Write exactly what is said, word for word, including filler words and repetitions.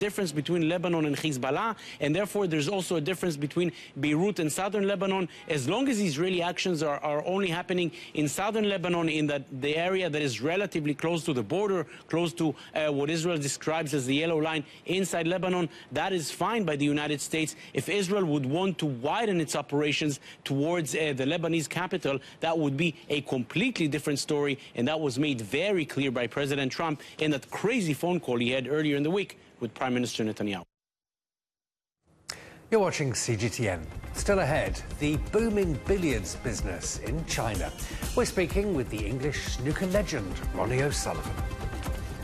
difference between Lebanon and Hezbollah, and therefore there's also a difference between Beirut and southern Lebanon. As long as Israeli actions are, are only happening in southern Lebanon, in that the area that is relatively close to the border, close to uh, what Israel describes as the yellow line inside Lebanon, that is fine by the United States. If Israel would want to widen its operations towards uh, the Lebanese capital, that would be a completely different story, and that was made very clear by President Trump in that crazy phone call he had earlier in the week with Prime Minister Netanyahu. You're watching C G T N. Still ahead, the booming billiards business in China. We're speaking with the English snooker legend, Ronnie O'Sullivan.